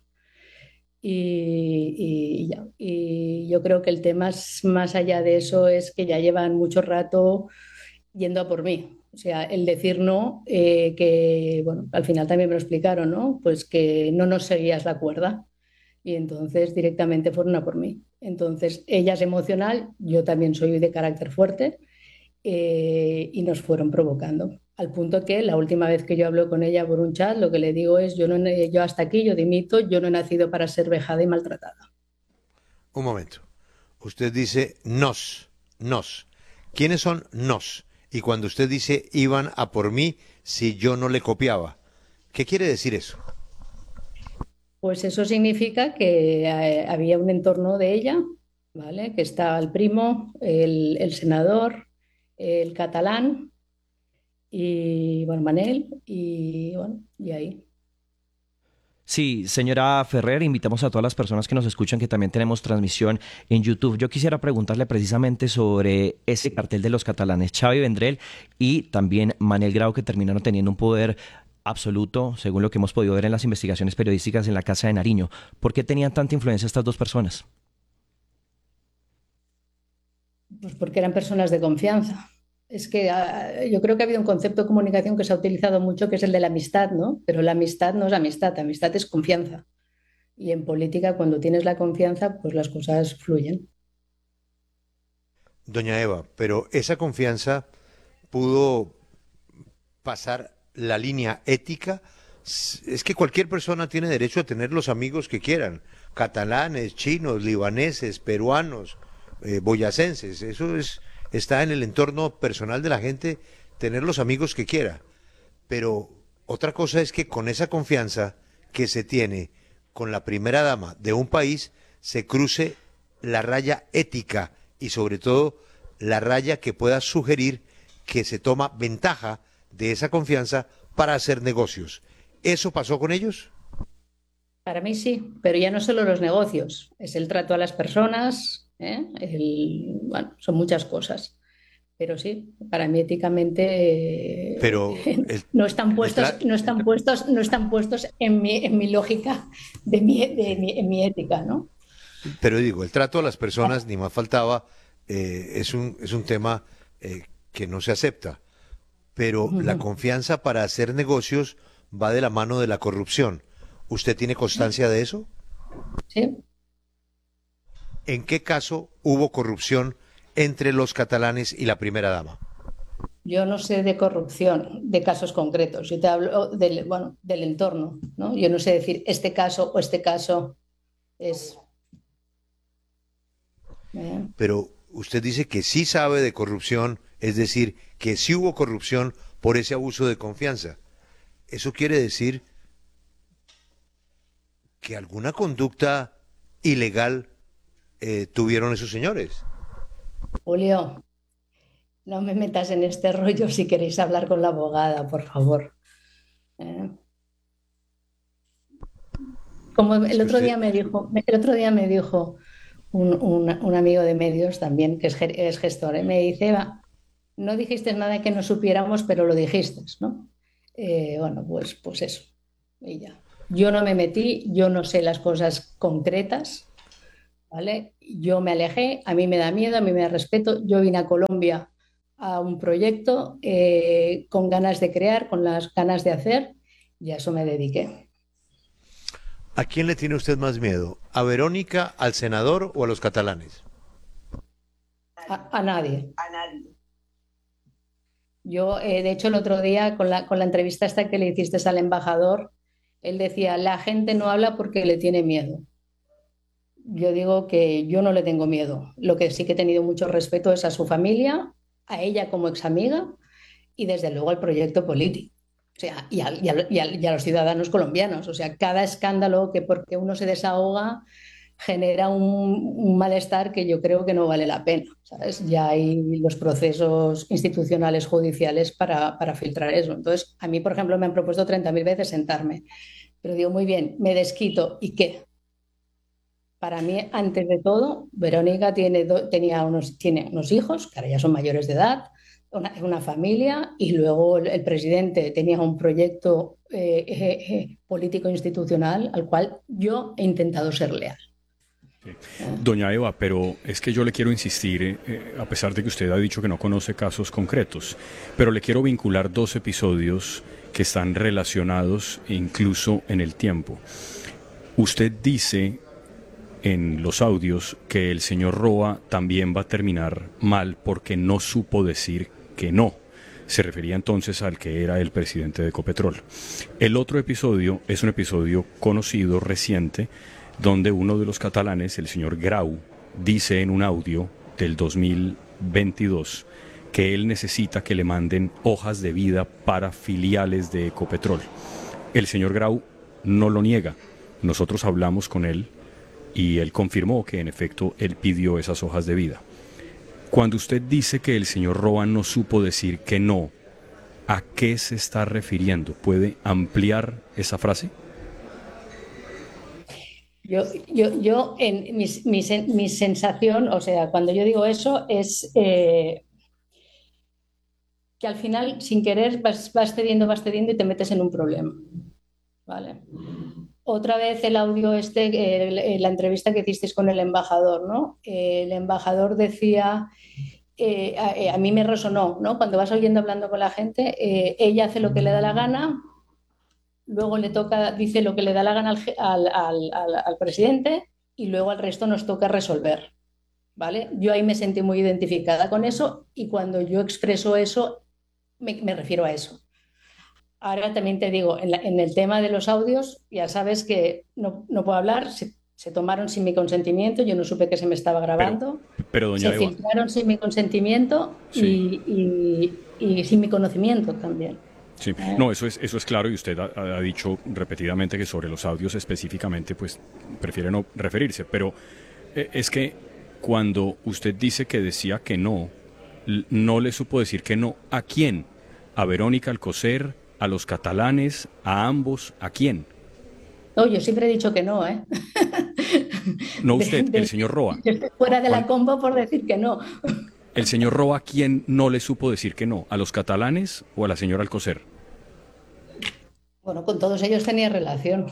Y yo creo que el tema más allá de eso es que ya llevan mucho rato yendo a por mí. O sea, el decir no, que bueno, al final también me lo explicaron, ¿no? Pues que no nos seguías la cuerda. Y entonces directamente fueron a por mí. Entonces ella es emocional, yo también soy de carácter fuerte y nos fueron provocando. Al punto que la última vez que yo hablo con ella por un chat, lo que le digo es, yo hasta aquí, yo dimito, yo no he nacido para ser vejada y maltratada. Un momento. Usted dice nos. ¿Quiénes son nos? Y cuando usted dice iban a por mí si yo no le copiaba, ¿qué quiere decir eso? Pues eso significa que había un entorno de ella, ¿vale? Que estaba el primo, el senador, el catalán y, bueno, Manel y, bueno, y ahí. Sí, señora Ferrer, invitamos a todas las personas que nos escuchan que también tenemos transmisión en YouTube. Yo quisiera preguntarle precisamente sobre ese cartel de los catalanes, Xavi Vendrell y también Manel Grau, que terminaron teniendo un poder absoluto, según lo que hemos podido ver en las investigaciones periodísticas en la Casa de Nariño. ¿Por qué tenían tanta influencia estas dos personas? Pues porque eran personas de confianza. Es que yo creo que ha habido un concepto de comunicación que se ha utilizado mucho, que es el de la amistad, ¿no? Pero la amistad no es amistad es confianza. Y en política, cuando tienes la confianza, pues las cosas fluyen. Doña Eva, pero esa confianza pudo pasar la línea ética. Es que cualquier persona tiene derecho a tener los amigos que quieran, catalanes, chinos, libaneses, peruanos, boyacenses. Está en el entorno personal de la gente tener los amigos que quiera. Pero otra cosa es que con esa confianza que se tiene con la primera dama de un país se cruce la raya ética y sobre todo la raya que pueda sugerir que se toma ventaja de esa confianza para hacer negocios. ¿Eso pasó con ellos? Para mí sí, pero ya no solo los negocios, es el trato a las personas, bueno, son muchas cosas. Pero sí, para mí éticamente Pero no están puestos en mi lógica, en mi ética, ¿no? Pero digo, el trato a las personas, ni más faltaba, es un tema que no se acepta. Pero la confianza para hacer negocios va de la mano de la corrupción. ¿Usted tiene constancia de eso? Sí. ¿En qué caso hubo corrupción entre los catalanes y la primera dama? Yo no sé de corrupción, de casos concretos. Yo te hablo del entorno, ¿no? Yo no sé decir este caso o este caso es... Pero usted dice que sí sabe de corrupción, es decir, que sí hubo corrupción por ese abuso de confianza. Eso quiere decir que alguna conducta ilegal tuvieron esos señores. Julio, no me metas en este rollo si queréis hablar con la abogada, por favor. Como el otro día me dijo un amigo de medios también, que es gestor, me dice, Eva, no dijiste nada que no supiéramos, pero lo dijiste, ¿no? Bueno, pues eso, y ya. Yo no me metí, yo no sé las cosas concretas, ¿vale? Yo me alejé, a mí me da miedo, a mí me da respeto. Yo vine a Colombia a un proyecto con ganas de crear, con las ganas de hacer, y a eso me dediqué. ¿A quién le tiene usted más miedo? ¿A Verónica, al senador o a los catalanes? A nadie. Yo, de hecho, el otro día, con la entrevista esta que le hiciste al embajador, él decía, la gente no habla porque le tiene miedo. Yo digo que yo no le tengo miedo. Lo que sí que he tenido mucho respeto es a su familia, a ella como examiga y desde luego al proyecto político. O sea, y a los ciudadanos colombianos. O sea, cada escándalo que porque uno se desahoga genera un malestar que yo creo que no vale la pena, ¿sabes? Ya hay los procesos institucionales judiciales para filtrar eso. Entonces, a mí, por ejemplo, me han propuesto 30.000 veces sentarme, pero digo, muy bien, me desquito, ¿y qué? Para mí, antes de todo, Verónica tiene unos hijos, que ahora ya son mayores de edad, una familia, y luego el presidente tenía un proyecto político institucional al cual yo he intentado ser leal. Doña Eva, pero es que yo le quiero insistir, a pesar de que usted ha dicho que no conoce casos concretos, pero le quiero vincular dos episodios que están relacionados incluso en el tiempo. Usted dice en los audios que el señor Roa también va a terminar mal porque no supo decir que no. Se refería entonces al que era el presidente de Ecopetrol. El otro episodio es un episodio conocido, reciente, donde uno de los catalanes, el señor Grau, dice en un audio del 2022 que él necesita que le manden hojas de vida para filiales de Ecopetrol. El señor Grau no lo niega. Nosotros hablamos con él y él confirmó que en efecto él pidió esas hojas de vida. Cuando usted dice que el señor Roa no supo decir que no, ¿a qué se está refiriendo? ¿Puede ampliar esa frase? Yo en mi sensación, o sea, cuando yo digo eso es que al final, sin querer, vas cediendo y te metes en un problema, ¿vale? Otra vez el audio la entrevista que hicisteis con el embajador, ¿no? El embajador decía, a mí me resonó, ¿no? Cuando vas oyendo hablando con la gente, ella hace lo que le da la gana, luego dice lo que le da la gana al presidente y luego al resto nos toca resolver, ¿vale? Yo ahí me sentí muy identificada con eso y cuando yo expreso eso, me refiero a eso. Ahora también te digo, en el tema de los audios, ya sabes que no puedo hablar, se tomaron sin mi consentimiento, yo no supe que se me estaba grabando, pero doña se Eva, filtraron sin mi consentimiento sí. y sin mi conocimiento también. Sí, no, eso es claro y usted ha dicho repetidamente que sobre los audios específicamente pues prefiere no referirse, pero es que cuando usted dice que decía que no, no le supo decir que no, ¿a quién? ¿A Verónica Alcocer? ¿A los catalanes? ¿A ambos? ¿A quién? No, yo siempre he dicho que no, ¿eh? No usted, el señor Roa. Yo estoy fuera de la combo por decir que no. El señor Roa, ¿a quién no le supo decir que no? ¿A los catalanes o a la señora Alcocer? Bueno, con todos ellos tenía relación.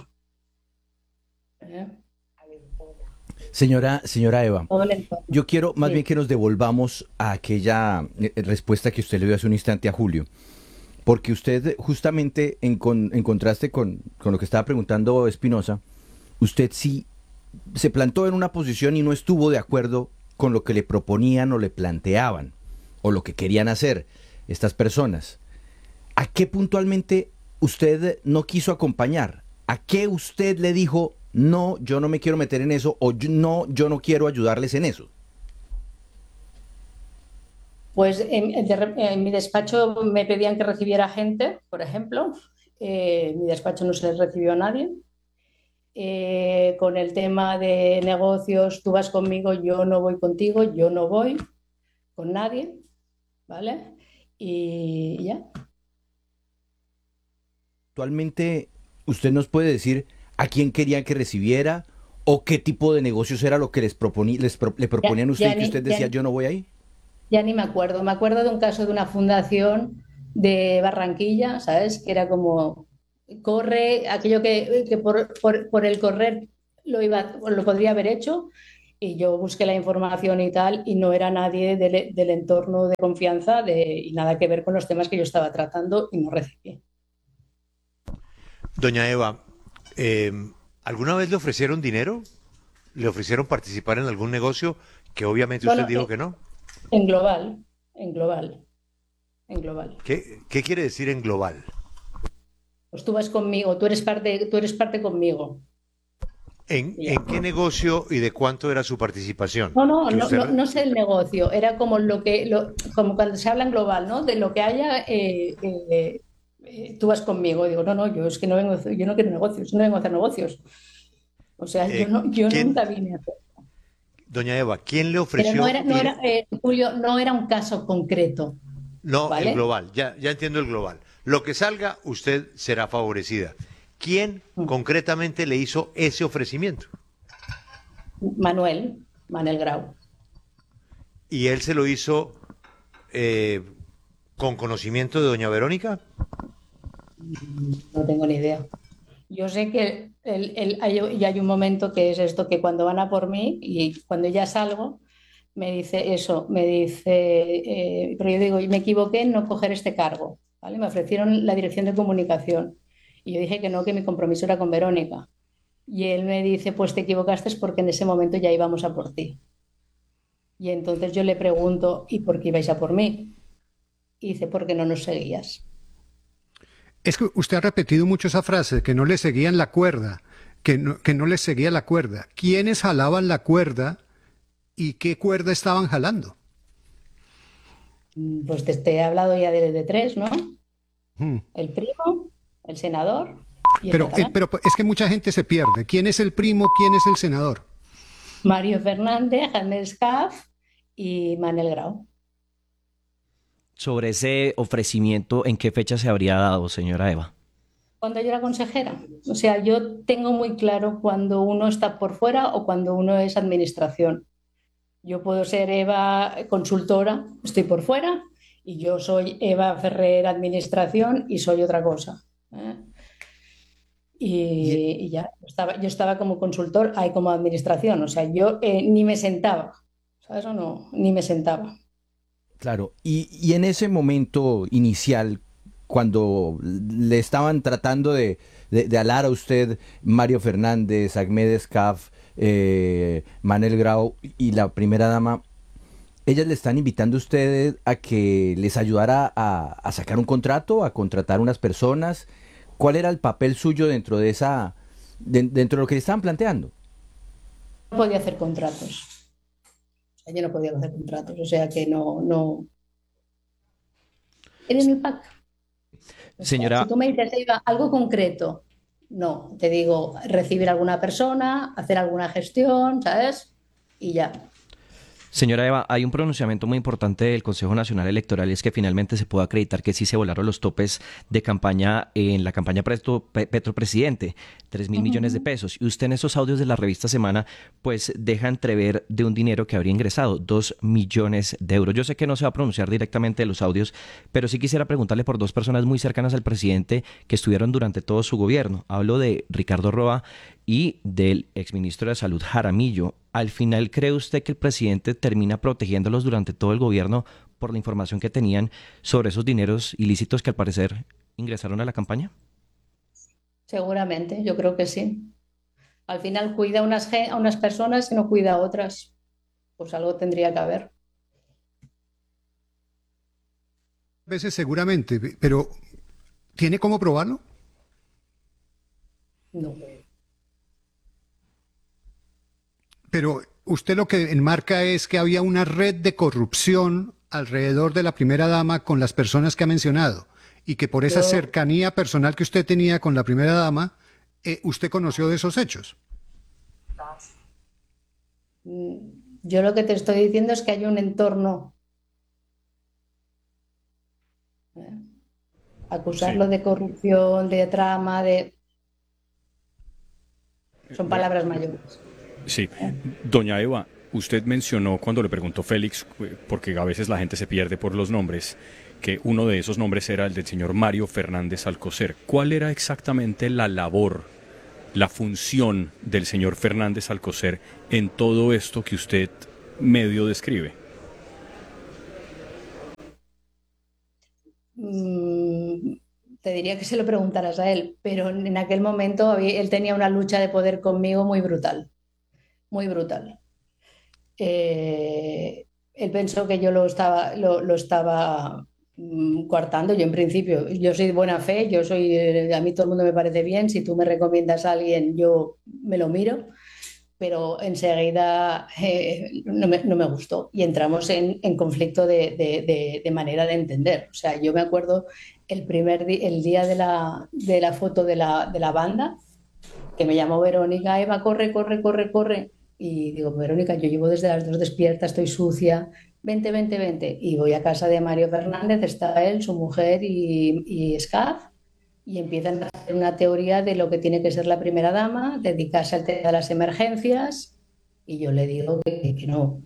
Señora Eva, yo quiero más bien que nos devolvamos a aquella respuesta que usted le dio hace un instante a Julio. Porque usted, justamente en contraste con lo que estaba preguntando Espinosa, usted sí se plantó en una posición y no estuvo de acuerdo con lo que le proponían o le planteaban, o lo que querían hacer estas personas. ¿A qué puntualmente usted no quiso acompañar? ¿A qué usted le dijo, no, yo no me quiero meter en eso, o no, yo no quiero ayudarles en eso? Pues en mi despacho me pedían que recibiera gente, por ejemplo. En mi despacho no se les recibió a nadie. Con el tema de negocios, tú vas conmigo, yo no voy contigo, yo no voy con nadie. ¿vale? Y ya. Actualmente, ¿usted nos puede decir a quién querían que recibiera o qué tipo de negocios era lo que le proponían a usted y que usted decía yo no voy ahí? Ya ni me acuerdo. Me acuerdo de un caso de una fundación de Barranquilla, ¿sabes? Que era como corre, aquello que por el correr lo podría haber hecho, y yo busqué la información y tal, y no era nadie del entorno de confianza y nada que ver con los temas que yo estaba tratando, y no recibí. Doña Eva, eh, ¿alguna vez le ofrecieron dinero? ¿Le ofrecieron participar en algún negocio que obviamente usted Bueno, dijo que no? en global, en global, en global. ¿Qué quiere decir en global? Pues tú vas conmigo, tú eres parte conmigo. Y ya. ¿En qué negocio y de cuánto era su participación? No, no, Que no, usted, no, no sé el negocio, era como como cuando se habla en global, ¿no? De lo que haya, tú vas conmigo. Digo, no, no, yo es que no vengo, yo no quiero negocios, no vengo a hacer negocios. O sea, yo ¿quién, nunca vine a hacer. doña Eva, quién le Pero no ofreció era, Julio, no era un caso concreto, No, el ¿vale? global, ya entiendo el global. Lo que salga, usted será favorecida. ¿Quién concretamente le hizo ese ofrecimiento? Manuel Grau. ¿Y él se lo hizo eh, con conocimiento de doña Verónica? No tengo ni idea. Yo sé que hay un momento que es esto, que cuando van a por mí y cuando ya salgo, me dice eso, pero yo digo, y me equivoqué en no coger este cargo, ¿vale? Me ofrecieron la dirección de comunicación y yo dije que no, que mi compromiso era con Verónica. Y él me dice, pues te equivocaste porque en ese momento ya íbamos a por ti. Y entonces yo le pregunto, ¿y por qué ibais a por mí? Y dice, porque no nos seguías. Es que usted ha repetido mucho esa frase, que no le seguían la cuerda, que no les seguía la cuerda. ¿Quiénes jalaban la cuerda y qué cuerda estaban jalando? Pues te he hablado ya de tres, ¿no? Hmm. El primo, el senador y el Pero catalán. es que mucha gente se pierde. ¿Quién es el primo? ¿Quién es el senador? Mario Fernández, Jaime Escaf y Manel Grau. Sobre ese ofrecimiento, ¿en qué fecha se habría dado, señora Eva? Cuando yo era consejera. O sea, yo tengo muy claro cuando uno está por fuera o cuando uno es administración. Yo puedo ser Eva consultora, estoy por fuera, y yo soy Eva Ferrer administración y soy otra cosa. ¿Eh? Y ya, yo estaba como consultor, ahí como administración. O sea, yo ni me sentaba, ¿sabes o no? Ni me sentaba. Claro, y en ese momento inicial, cuando le estaban tratando de alar a usted Mario Fernández, Ahmed Escaf, Manel Grau y la primera dama, ellas le están invitando a ustedes a que les ayudara a sacar un contrato, a contratar unas personas. ¿Cuál era el papel suyo dentro de dentro de lo que le estaban planteando? No podía hacer contratos. O sea, yo no podía hacer contratos, o sea que no. Era mi pack. O sea, Señora, si tú me dices, Eva, algo concreto, no, te digo, recibir a alguna persona, hacer alguna gestión, ¿sabes? Y ya. Señora Eva, hay un pronunciamiento muy importante del Consejo Nacional Electoral y es que finalmente se puede acreditar que sí se volaron los topes de campaña en la campaña Petro Presidente, 3.000 millones de pesos. Y usted en esos audios de la revista Semana, pues deja entrever de un dinero que habría ingresado, 2 millones de euros. Yo sé que no se va a pronunciar directamente de los audios, pero sí quisiera preguntarle por dos personas muy cercanas al presidente que estuvieron durante todo su gobierno. Hablo de Ricardo Roa y del exministro de Salud Jaramillo. ¿Al final cree usted que el presidente termina protegiéndolos durante todo el gobierno por la información que tenían sobre esos dineros ilícitos que al parecer ingresaron a la campaña? Seguramente, yo creo que sí. Al final cuida a unas personas y no cuida a otras. Pues algo tendría que haber. A veces seguramente, pero ¿tiene cómo probarlo? No. Pero usted lo que enmarca es que había una red de corrupción alrededor de la primera dama con las personas que ha mencionado y que por esa cercanía personal que usted tenía con la primera dama, usted conoció de esos hechos. Yo lo que te estoy diciendo es que hay un entorno Acusarlo Sí. de corrupción, de trama, son Bueno, palabras mayores. sí. Doña Eva, usted mencionó cuando le preguntó Félix, porque a veces la gente se pierde por los nombres, que uno de esos nombres era el del señor Mario Fernández Alcocer. ¿Cuál era exactamente la labor, la función del señor Fernández Alcocer en todo esto que usted medio describe? Mm, Te diría que se lo preguntaras a él, pero en aquel momento él tenía una lucha de poder conmigo muy brutal, muy brutal. Él pensó que yo lo estaba coartando. Yo en principio, yo soy de buena fe, a mí todo el mundo me parece bien, si tú me recomiendas a alguien, yo me lo miro, pero enseguida no me gustó y entramos en conflicto de manera de entender. O sea, yo me acuerdo el día de la foto de la banda, que me llamó Verónica: Eva, corre, corre, corre, corre. Y digo: Verónica, yo llevo desde las 2 despierta, estoy sucia, vente, vente, vente. Y voy a casa de Mario Fernández, está él, su mujer y Scaf, y empiezan a hacer una teoría de lo que tiene que ser la primera dama, dedicarse al tema de las emergencias, y yo le digo que no,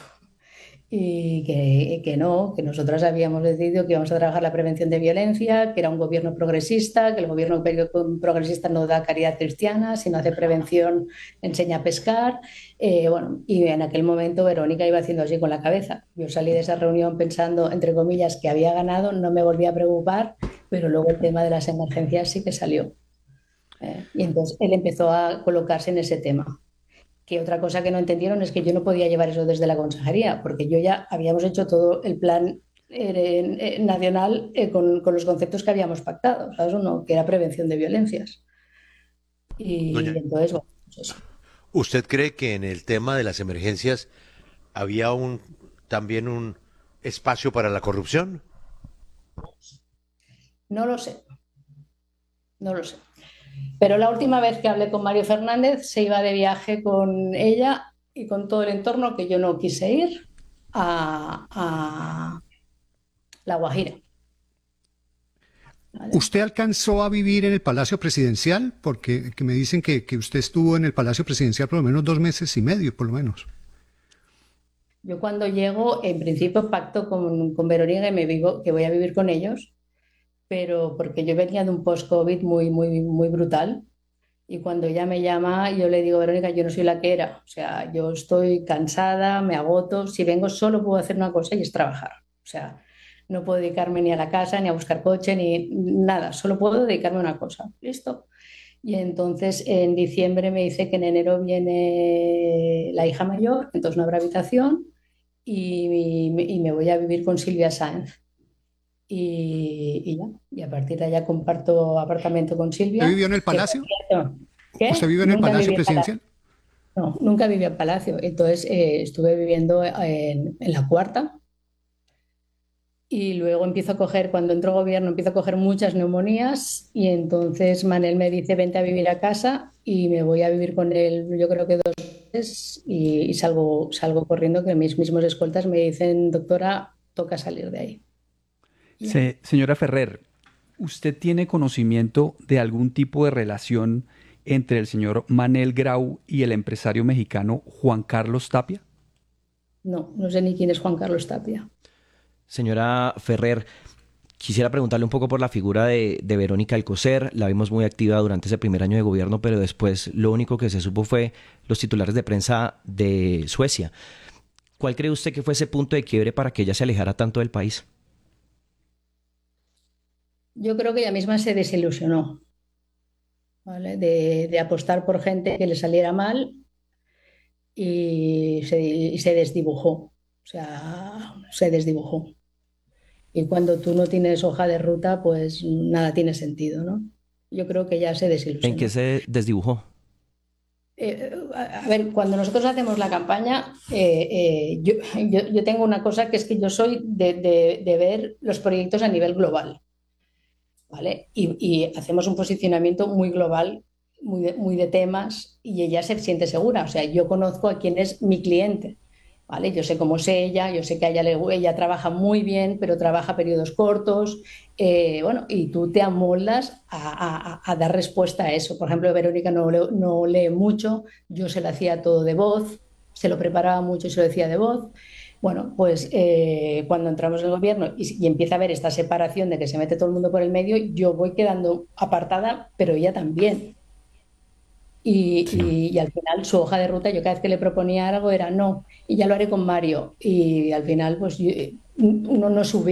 y que no, que nosotros habíamos decidido que íbamos a trabajar la prevención de violencia, que era un gobierno progresista, que el gobierno progresista no da caridad cristiana, sino hace prevención, enseña a pescar. Bueno, y en aquel momento Verónica iba haciendo así con la cabeza. Yo salí de esa reunión pensando, entre comillas, que había ganado, no me volví a preocupar, pero luego el tema de las emergencias sí que salió. Y entonces él empezó a colocarse en ese tema. Que otra cosa que no entendieron es que yo no podía llevar eso desde la consejería, porque yo ya habíamos hecho todo el plan nacional con los conceptos que habíamos pactado, ¿sabes? Uno, que era prevención de violencias. Doña, Y entonces, bueno, pues eso. ¿usted cree que en el tema de las emergencias había también un espacio para la corrupción? No lo sé, no lo sé. Pero la última vez que hablé con Mario Fernández se iba de viaje con ella y con todo el entorno, que yo no quise ir, a La Guajira. ¿Vale? ¿Usted alcanzó a vivir en el Palacio Presidencial? Porque que me dicen que usted estuvo en el Palacio Presidencial por lo menos 2 meses y medio, por lo menos. Yo cuando llego, en principio pacto con Verónica que voy a vivir con ellos, pero porque yo venía de un post-COVID muy, muy, muy brutal. Y cuando ella me llama, yo le digo: Verónica, yo no soy la que era. O sea, yo estoy cansada, me agoto. Si vengo solo puedo hacer una cosa y es trabajar. O sea, no puedo dedicarme ni a la casa, ni a buscar coche, ni nada. Solo puedo dedicarme a una cosa. ¿Listo? Y entonces en diciembre me dice que en enero viene la hija mayor, entonces no habrá habitación y me voy a vivir con Silvia Sáenz. Y ya, y a partir de allá comparto apartamento con ¿Usted Silvia, vivió en el que por Palacio? cierto, ¿Usted ¿qué? vive en el Nunca Palacio viví en Palacio. Presidencial? No, nunca viví en Palacio. Entonces estuve viviendo en la cuarta y luego empiezo a coger, cuando entro a gobierno, empiezo a coger muchas neumonías y entonces Manel me dice: vente a vivir a casa, y me voy a vivir con él, yo creo que 2 meses, y salgo corriendo, que mis mismos escoltas me dicen: doctora, toca salir de ahí. Ya. Señora Ferrer, ¿usted tiene conocimiento de algún tipo de relación entre el señor Manel Grau y el empresario mexicano Juan Carlos Tapia? No, no sé ni quién es Juan Carlos Tapia. Señora Ferrer, quisiera preguntarle un poco por la figura de Verónica Alcocer. La vimos muy activa durante ese primer año de gobierno, pero después lo único que se supo fue los titulares de prensa de Suecia. ¿Cuál cree usted que fue ese punto de quiebre para que ella se alejara tanto del país? Yo creo que ella misma se desilusionó, ¿vale? De apostar por gente que le saliera mal y se desdibujó. O sea, se desdibujó. Y cuando tú no tienes hoja de ruta, pues nada tiene sentido, ¿no? Yo creo que ya se ¿En qué desilusionó. se desdibujó? A ver, cuando nosotros hacemos la campaña, yo tengo una cosa, que es que yo soy de ver los proyectos a nivel global, ¿vale? Y hacemos un posicionamiento muy global, muy de temas, y ella se siente segura. O sea, yo conozco a quién es mi cliente, ¿vale? Yo sé cómo es ella, yo sé que a ella trabaja muy bien, pero trabaja periodos cortos, bueno, y tú te amoldas a dar respuesta a eso. Por ejemplo, Verónica no lee mucho, yo se lo hacía todo de voz, se lo preparaba mucho y se lo decía de voz. Bueno, pues cuando entramos en el gobierno y empieza a haber esta separación de que se mete todo el mundo por el medio, yo voy quedando apartada, pero ella también. Y al final su hoja de ruta, yo cada vez que le proponía algo era no, y ya lo haré con Mario. Y al final, pues uno no sube.